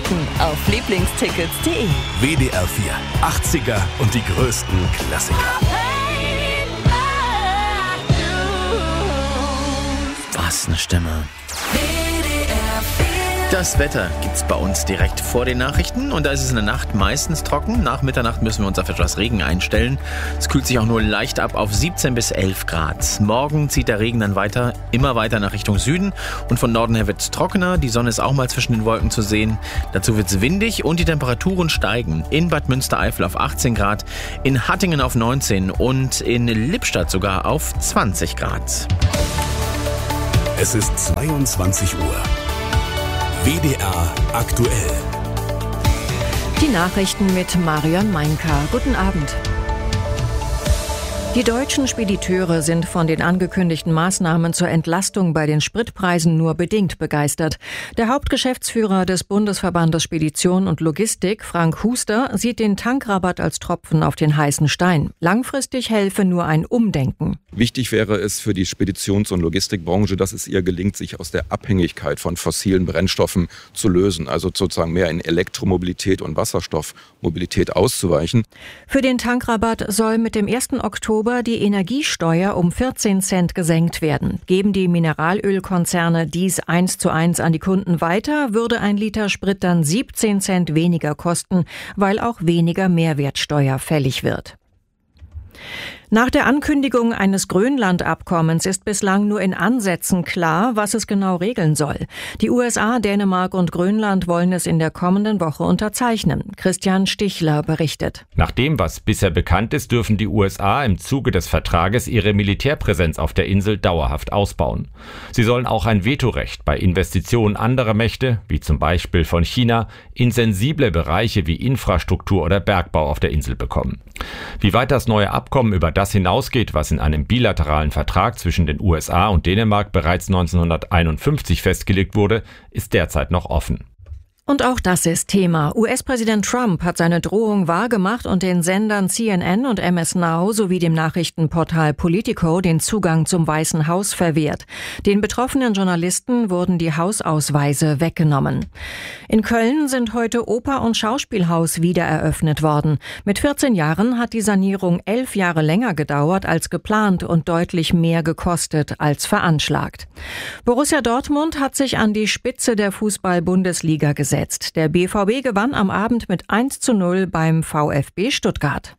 Nachrichten auf Lieblingstickets.de. WDR 4, 80er und die größten Klassiker. Was eine Stimme. Das Wetter gibt's bei uns direkt vor den Nachrichten und da ist es in der Nacht meistens trocken. Nach Mitternacht müssen wir uns auf etwas Regen einstellen. Es kühlt sich auch nur leicht ab auf 17 bis 11 Grad. Morgen zieht der Regen dann immer weiter nach Richtung Süden und von Norden her wird's trockener. Die Sonne ist auch mal zwischen den Wolken zu sehen. Dazu wird's windig und die Temperaturen steigen. In Bad Münstereifel auf 18 Grad, in Hattingen auf 19 und in Lippstadt sogar auf 20 Grad. Es ist 22 Uhr. WDR aktuell. Die Nachrichten mit Marion Meinka. Guten Abend. Die deutschen Spediteure sind von den angekündigten Maßnahmen zur Entlastung bei den Spritpreisen nur bedingt begeistert. Der Hauptgeschäftsführer des Bundesverbandes Spedition und Logistik, Frank Huster, sieht den Tankrabatt als Tropfen auf den heißen Stein. Langfristig helfe nur ein Umdenken. Wichtig wäre es für die Speditions- und Logistikbranche, dass es ihr gelingt, sich aus der Abhängigkeit von fossilen Brennstoffen zu lösen, also sozusagen mehr in Elektromobilität und Wasserstoffmobilität auszuweichen. Für den Tankrabatt soll mit dem 1. Oktober die Energiesteuer um 14 Cent gesenkt werden. Geben die Mineralölkonzerne dies 1:1 an die Kunden weiter, würde ein Liter Sprit dann 17 Cent weniger kosten, weil auch weniger Mehrwertsteuer fällig wird. Nach der Ankündigung eines Grönland-Abkommens ist bislang nur in Ansätzen klar, was es genau regeln soll. Die USA, Dänemark und Grönland wollen es in der kommenden Woche unterzeichnen. Christian Stichler berichtet. Nach dem, was bisher bekannt ist, dürfen die USA im Zuge des Vertrages ihre Militärpräsenz auf der Insel dauerhaft ausbauen. Sie sollen auch ein Vetorecht bei Investitionen anderer Mächte, wie zum Beispiel von China, in sensible Bereiche wie Infrastruktur oder Bergbau auf der Insel bekommen. Wie weit das neue Abkommen über das hinausgeht, was in einem bilateralen Vertrag zwischen den USA und Dänemark bereits 1951 festgelegt wurde, ist derzeit noch offen. Und auch das ist Thema. US-Präsident Trump hat seine Drohung wahrgemacht und den Sendern CNN und MS Now sowie dem Nachrichtenportal Politico den Zugang zum Weißen Haus verwehrt. Den betroffenen Journalisten wurden die Hausausweise weggenommen. In Köln sind heute Oper- und Schauspielhaus wieder eröffnet worden. Mit 14 Jahren hat die Sanierung 11 Jahre länger gedauert als geplant und deutlich mehr gekostet als veranschlagt. Borussia Dortmund hat sich an die Spitze der Fußball-Bundesliga gesetzt. Der BVB gewann am Abend mit 1:0 beim VfB Stuttgart.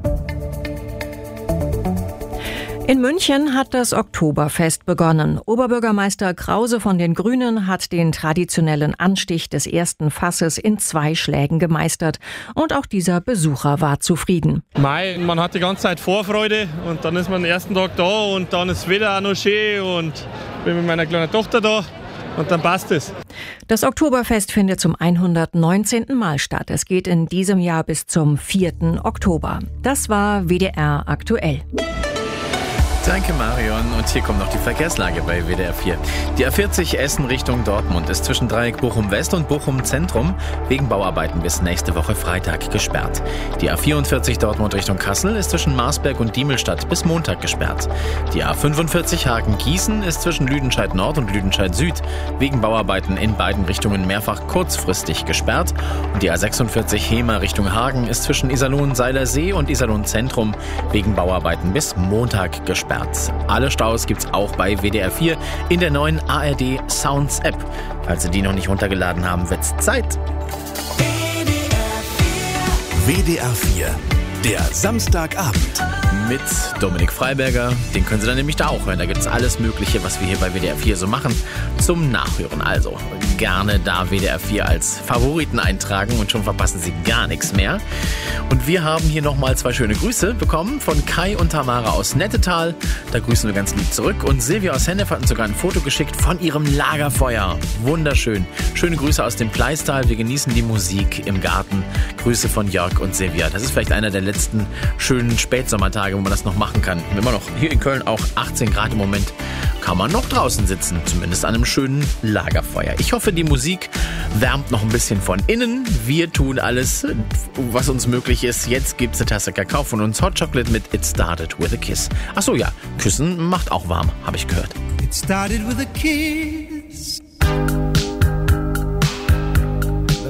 In München hat das Oktoberfest begonnen. Oberbürgermeister Krause von den Grünen hat den traditionellen Anstich des ersten Fasses in 2 Schlägen gemeistert. Und auch dieser Besucher war zufrieden. Man hat die ganze Zeit Vorfreude und dann ist man den ersten Tag da und dann ist das Wetter auch noch schön und bin mit meiner kleinen Tochter da. Und dann passt es. Das Oktoberfest findet zum 119. Mal statt. Es geht in diesem Jahr bis zum 4. Oktober. Das war WDR aktuell. Danke Marion und hier kommt noch die Verkehrslage bei WDR 4. Die A40 Essen Richtung Dortmund ist zwischen Dreieck Bochum West und Bochum Zentrum wegen Bauarbeiten bis nächste Woche Freitag gesperrt. Die A44 Dortmund Richtung Kassel ist zwischen Marsberg und Diemelstadt bis Montag gesperrt. Die A45 Hagen-Gießen ist zwischen Lüdenscheid Nord und Lüdenscheid Süd wegen Bauarbeiten in beiden Richtungen mehrfach kurzfristig gesperrt. Und die A46 Hemer Richtung Hagen ist zwischen Iserlohn-Seilersee und Iserlohn Zentrum wegen Bauarbeiten bis Montag gesperrt. Alle Staus gibt's auch bei WDR 4 in der neuen ARD Sounds App. Falls Sie die noch nicht runtergeladen haben, wird's Zeit. WDR 4, der Samstagabend. Mit Dominik Freiberger. Den können Sie dann nämlich da auch hören. Da gibt's alles Mögliche, was wir hier bei WDR 4 so machen, zum Nachhören. Also gerne da WDR 4 als Favoriten eintragen und schon verpassen Sie gar nichts mehr. Und wir haben hier nochmal 2 schöne Grüße bekommen von Kai und Tamara aus Nettetal. Da grüßen wir ganz lieb zurück. Und Silvia aus Hennef hat uns sogar ein Foto geschickt von ihrem Lagerfeuer. Wunderschön. Schöne Grüße aus dem Pleistal. Wir genießen die Musik im Garten. Grüße von Jörg und Silvia. Das ist vielleicht einer der letzten schönen Spätsommertage, wo man das noch machen kann. Immer noch hier in Köln auch 18 Grad im Moment. Kann man noch draußen sitzen, zumindest an einem schönen Lagerfeuer. Ich hoffe, die Musik wärmt noch ein bisschen von innen. Wir tun alles, was uns möglich ist. Jetzt gibt's eine Tasse Kakao von uns. Hot Chocolate mit It Started With a Kiss. Achso, ja, Küssen macht auch warm, habe ich gehört. It started with a kiss.